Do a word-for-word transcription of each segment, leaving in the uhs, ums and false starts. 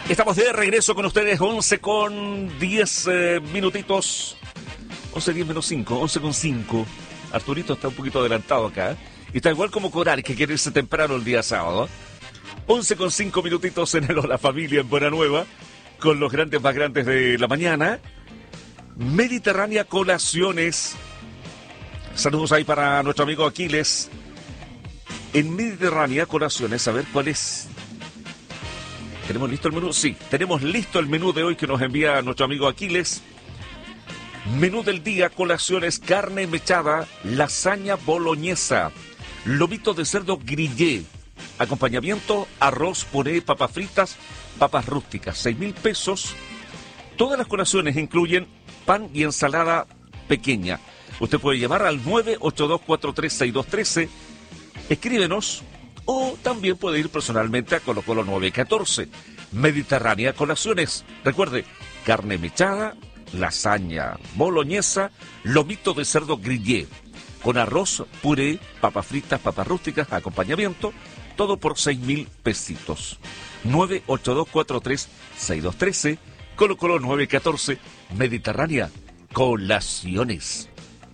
Estamos de regreso con ustedes, once con diez eh, minutitos. once, diez menos cinco, once con cinco. Arturito está un poquito adelantado acá. Y está igual como Coral, que quiere irse temprano el día sábado. once con cinco minutitos en el Hola Familia en Buena Nueva, con los grandes más grandes de la mañana. Mediterránea Colaciones. Saludos ahí para nuestro amigo Aquiles. En Mediterránea Colaciones, a ver cuál es. ¿Tenemos listo el menú? Sí, tenemos listo el menú de hoy que nos envía nuestro amigo Aquiles. Menú del día, colaciones, carne mechada, lasaña boloñesa, lomito de cerdo grillé, acompañamiento, arroz, puré, papas fritas, papas rústicas, seis mil pesos. Todas las colaciones incluyen pan y ensalada pequeña. Usted puede llamar al nueve ocho dos cuatro tres seis dos uno tres, escríbenos, o también puede ir personalmente a Colo Colo nueve catorce. Mediterránea Colaciones. Recuerde, carne mechada, lasaña boloñesa, lomito de cerdo grillé, con arroz, puré, papas fritas, papas rústicas, acompañamiento, todo por seis mil pesitos. nueve ocho dos cuatro tres seis dos uno tres, Colo Colo nueve catorce, Mediterránea Colaciones.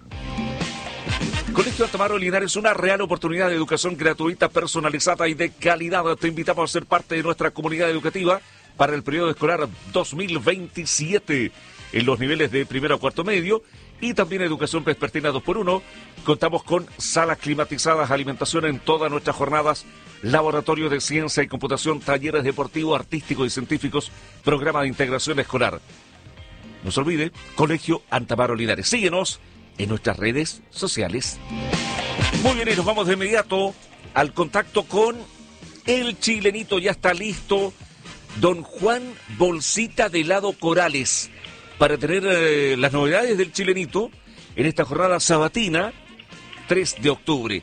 Colegio Altamaro Linares, una real oportunidad de educación gratuita, personalizada y de calidad. Te invitamos a ser parte de nuestra comunidad educativa para el periodo escolar dos mil veintisiete en los niveles de primero a cuarto medio y también educación vespertina dos por uno. Contamos con salas climatizadas, alimentación en todas nuestras jornadas, laboratorio de ciencia y computación, talleres deportivos, artísticos y científicos, programa de integración escolar. No se olvide, Colegio Altamaro Linares. Síguenos en nuestras redes sociales. Muy bien, y nos vamos de inmediato al contacto con el chilenito. Ya está listo don Juan Bolsita de Helado Corales para tener eh, las novedades del chilenito en esta jornada sabatina tres de octubre.